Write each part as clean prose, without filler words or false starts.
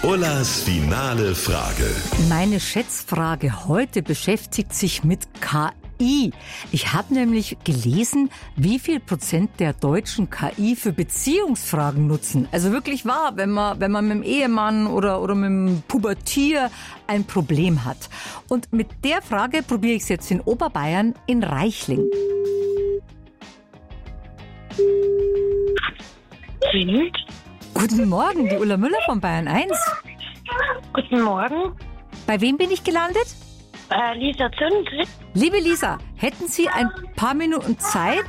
Ullas finale Frage. Meine Schätzfrage heute beschäftigt sich mit KI. Ich habe nämlich gelesen, wie viel Prozent der Deutschen KI für Beziehungsfragen nutzen. Also wirklich wahr, wenn man mit dem Ehemann oder mit dem Pubertier ein Problem hat. Und mit der Frage probiere ich es jetzt in Oberbayern in Reichling. Guten Morgen, die Ulla Müller von Bayern 1. Guten Morgen. Bei wem bin ich gelandet? Lisa Zünd. Liebe Lisa, hätten Sie ein paar Minuten Zeit?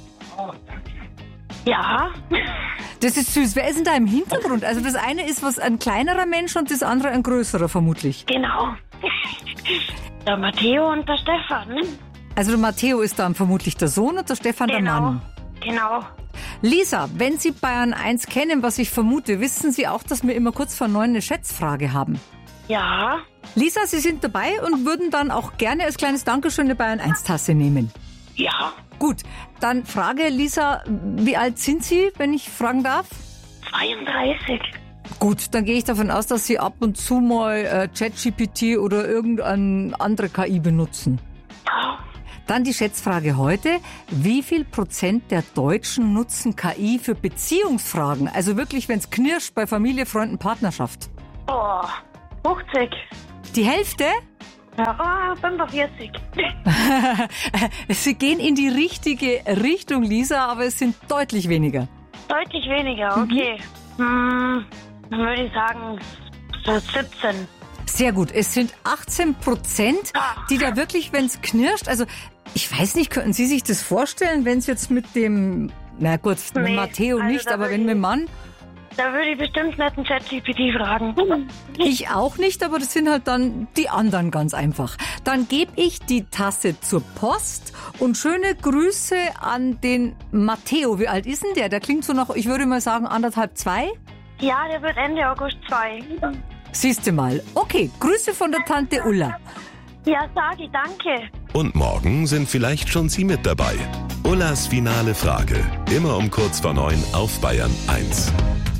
Ja. Das ist süß. Wer ist denn da im Hintergrund? Also das eine ist ein kleinerer Mensch und das andere ein größerer vermutlich. Genau. Der Matteo und der Stefan. Also der Matteo ist dann vermutlich der Sohn und der Stefan der Mann. Genau. Lisa, wenn Sie Bayern 1 kennen, was ich vermute, wissen Sie auch, dass wir immer kurz vor 9 eine Schätzfrage haben. Ja. Lisa, Sie sind dabei und würden dann auch gerne als kleines Dankeschön eine Bayern 1 Tasse nehmen. Ja. Gut, dann Frage, Lisa, wie alt sind Sie, wenn ich fragen darf? 32. Gut, dann gehe ich davon aus, dass Sie ab und zu mal ChatGPT oder irgendeine andere KI benutzen. Ja. Dann die Schätzfrage heute. Wie viel Prozent der Deutschen nutzen KI für Beziehungsfragen? Also wirklich, wenn es knirscht bei Familie, Freunden, Partnerschaft. 50. Die Hälfte? Ja, 45. Sie gehen in die richtige Richtung, Lisa, aber es sind deutlich weniger. Deutlich weniger, okay. Dann würde ich sagen, so 17. Sehr gut. Es sind 18%, die da wirklich, wenn es knirscht, also ich weiß nicht, könnten Sie sich das vorstellen, wenn es jetzt mit dem, na gut, mit Matteo also nicht, aber wenn mit dem Mann? Da würde ich bestimmt nicht einen ChatGPT fragen. Ich auch nicht, aber das sind halt dann die anderen ganz einfach. Dann gebe ich die Tasse zur Post und schöne Grüße an den Matteo. Wie alt ist denn der? Der klingt so noch, ich würde mal sagen, 1,5, 2? Ja, der wird Ende August 2. Siehste mal. Okay, Grüße von der Tante Ulla. Ja, sage ich, danke. Und morgen sind vielleicht schon Sie mit dabei. Ullas finale Frage. Immer um kurz vor 9 auf Bayern 1.